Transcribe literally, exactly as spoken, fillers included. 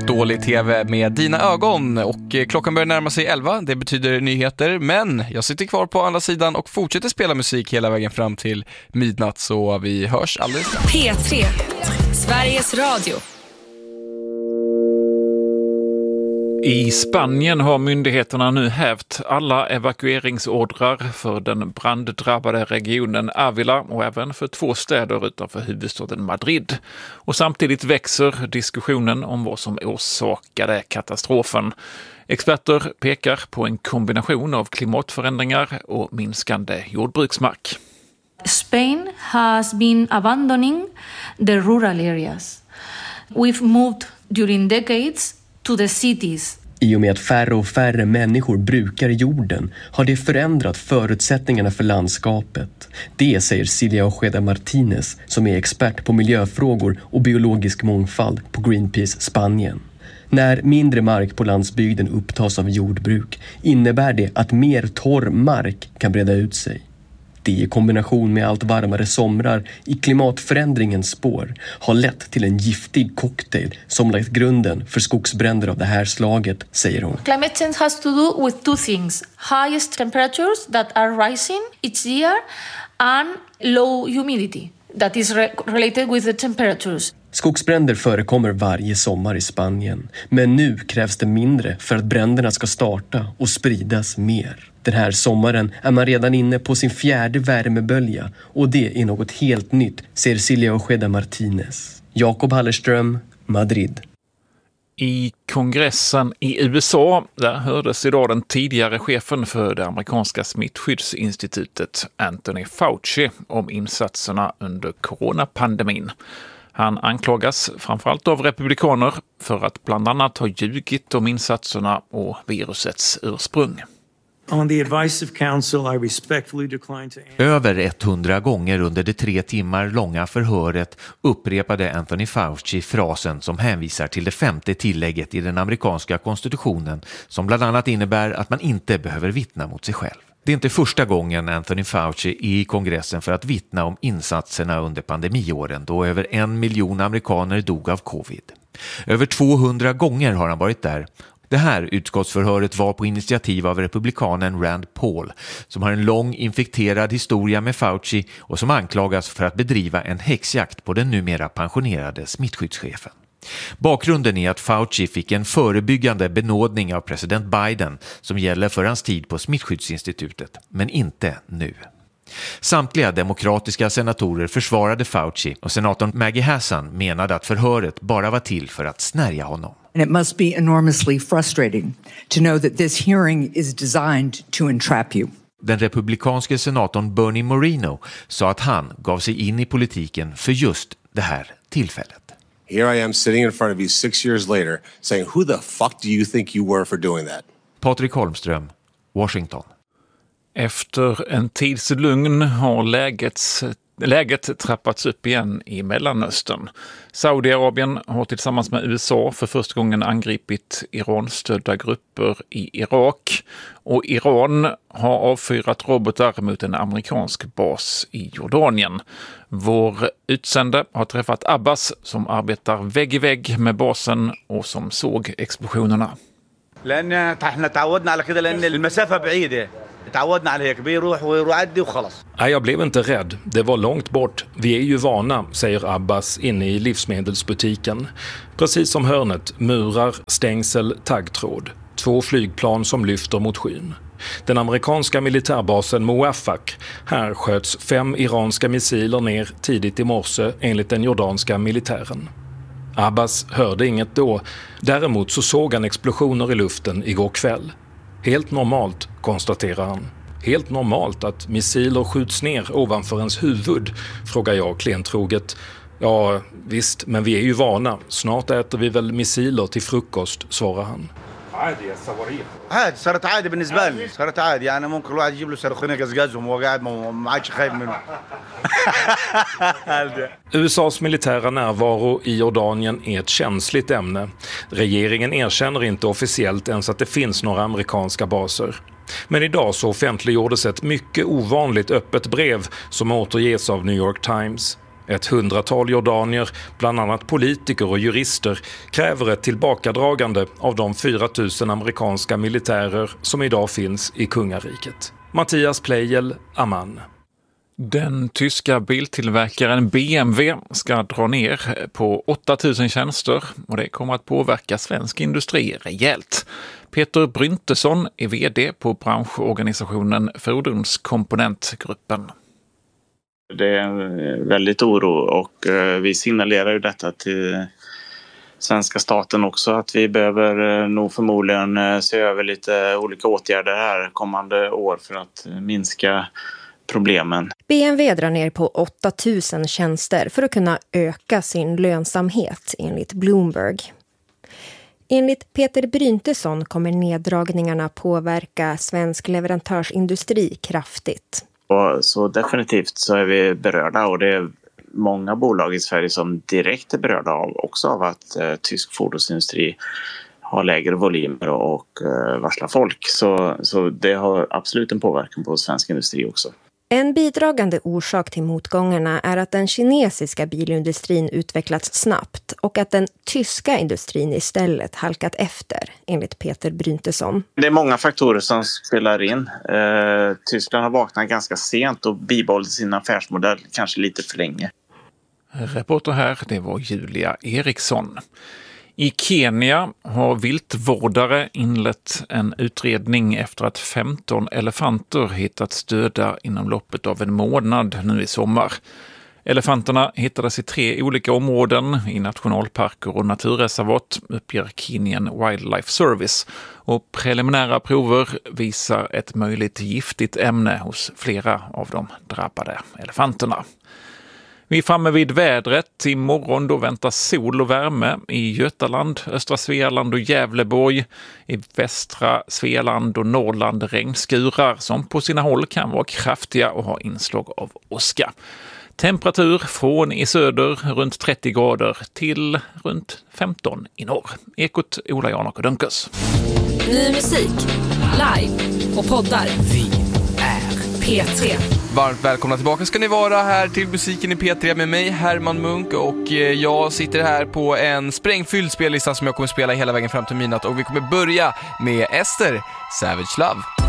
dålig tv med dina ögon. Och eh, klockan börjar närma sig elva, det betyder nyheter. Men jag sitter kvar på andra sidan och fortsätter spela musik hela vägen fram till midnatt. Så vi hörs alldeles strax. P tre, Sveriges Radio. I Spanien har myndigheterna nu hävt alla evakueringsordrar för den branddrabbade regionen Ávila och även för två städer utanför huvudstaden Madrid. Och samtidigt växer diskussionen om vad som orsakade katastrofen. Experter pekar på en kombination av klimatförändringar och minskande jordbruksmark. Spain has been abandoning the rural areas. We've moved during decades to the cities. I och med att färre och färre människor brukar jorden har det förändrat förutsättningarna för landskapet. Det säger Silvia Ojeda Martínez som är expert på miljöfrågor och biologisk mångfald på Greenpeace Spanien. När mindre mark på landsbygden upptas av jordbruk innebär det att mer torr mark kan breda ut sig. Det i kombination med allt varmare somrar i klimatförändringens spår har lett till en giftig cocktail som lagt grunden för skogsbränder av det här slaget, säger hon. Climate change has to do with two things. Highest temperatures that are rising each year and low humidity that is re- related with the temperatures. Skogsbränder förekommer varje sommar i Spanien, men nu krävs det mindre för att bränderna ska starta och spridas mer. Den här sommaren är man redan inne på sin fjärde värmebölja och det är något helt nytt, säger Silvia Ojeda Martínez. Jakob Hallerström, Madrid. I kongressen i U S A där hördes idag den tidigare chefen för det amerikanska smittskyddsinstitutet Anthony Fauci om insatserna under coronapandemin. Han anklagas framförallt av republikaner för att bland annat ha ljugit om insatserna och virusets ursprung. Över hundra gånger under det tre timmar långa förhöret upprepade Anthony Fauci frasen som hänvisar till det femte tillägget i den amerikanska konstitutionen som bland annat innebär att man inte behöver vittna mot sig själv. Det är inte första gången Anthony Fauci är i kongressen för att vittna om insatserna under pandemiåren då över en miljon amerikaner dog av covid. Över tvåhundra gånger har han varit där. Det här utskottsförhöret var på initiativ av republikanen Rand Paul som har en lång infekterad historia med Fauci och som anklagas för att bedriva en häxjakt på den numera pensionerade smittskyddschefen. Bakgrunden är att Fauci fick en förebyggande benådning av president Biden som gäller för hans tid på smittskyddsinstitutet, men inte nu. Samtliga demokratiska senatorer försvarade Fauci och senatorn Maggie Hassan menade att förhöret bara var till för att snärja honom. And it must be enormously frustrating to know that this hearing is designed to entrap you. Den republikanske senatorn Bernie Moreno sa att han gav sig in i politiken för just det här tillfället. Here I am sitting in front of you six years later saying, who the fuck do you think you were for doing that? Patrik Holmström, Washington. Efter en tids lugn har lägets, läget trappats upp igen i Mellanöstern. Saudiarabien har tillsammans med U S A för första gången angripit Iran-stödda grupper i Irak. Och Iran har avfyrat robotar mot en amerikansk bas i Jordanien. Vår utsände har träffat Abbas som arbetar vägg i vägg med basen och som såg explosionerna. Nej, jag blev inte rädd. Det var långt bort. Vi är ju vana, säger Abbas inne i livsmedelsbutiken. Precis som hörnet, murar, stängsel, taggtråd. Två flygplan som lyfter mot skyn. Den amerikanska militärbasen Muwaffaq. Här sköts fem iranska missiler ner tidigt i morse enligt den jordanska militären. Abbas hörde inget då. Däremot så såg han explosioner i luften igår kväll. Helt normalt, konstaterar han. Helt normalt att missiler skjuts ner ovanför ens huvud, frågar jag klentroget. Ja, visst, men vi är ju vana. Snart äter vi väl missiler till frukost, svarar han. عادي الصواريخ عادي صارت عادي بالنسبه لي صارت عادي يعني ممكن الواحد يجيب له صاروخين يقزقزهم وهو قاعد ما عادش خايف منه. U S A:s militära närvaro i Jordanien är ett känsligt ämne. Regeringen erkänner inte officiellt ens att det finns några amerikanska baser. Men idag så offentliggjordes ett mycket ovanligt öppet brev som återges av New York Times. Ett hundratal jordanier, bland annat politiker och jurister, kräver ett tillbakadragande av de fyra tusen amerikanska militärer som idag finns i kungariket. Mattias Pleijel, Amman. Den tyska biltillverkaren B M W ska dra ner på åtta tusen tjänster och det kommer att påverka svensk industri rejält. Peter Bryntesson är vd på branschorganisationen Fordonskomponentgruppen. Det är en väldigt oro och vi signalerar ju detta till svenska staten också att vi behöver nog förmodligen se över lite olika åtgärder här kommande år för att minska problemen. B M W drar ner på åtta tusen tjänster för att kunna öka sin lönsamhet enligt Bloomberg. Enligt Peter Bryntesson kommer neddragningarna påverka svensk leverantörsindustri kraftigt. Så definitivt så är vi berörda och det är många bolag i Sverige som direkt är berörda av också av att eh, tysk fordonsindustri har lägre volymer och eh, varslar folk. Så, så det har absolut en påverkan på svensk industri också. En bidragande orsak till motgångarna är att den kinesiska bilindustrin utvecklats snabbt och att den tyska industrin istället halkat efter, enligt Peter Bryntesson. Det är många faktorer som spelar in. Eh, Tyskland har vaknat ganska sent och bibehållit sin affärsmodell kanske lite för länge. Reporter här, det var Julia Eriksson. I Kenya har viltvårdare inlett en utredning efter att femton elefanter hittats döda inom loppet av en månad nu i sommar. Elefanterna hittades i tre olika områden i nationalparker och naturreservat, uppger Kenyan Wildlife Service. Och preliminära prover visar ett möjligt giftigt ämne hos flera av de drabbade elefanterna. Vi är framme vid vädret. Imorgon då väntas sol och värme i Götaland, östra Svealand och Gävleborg. I västra Svealand och Norrland regnskurar som på sina håll kan vara kraftiga och ha inslag av åska. Temperatur från i söder runt trettio grader till runt femton i norr. Ekot Ola Jan och Dunkers. Ny musik, live och poddar. Vi är P tre. Varmt välkomna tillbaka ska ni vara här till musiken i P tre med mig, Herman Munk, och jag sitter här på en sprängfylld spellista som jag kommer spela hela vägen fram till midnatt, och vi kommer börja med Ester, Savage Love.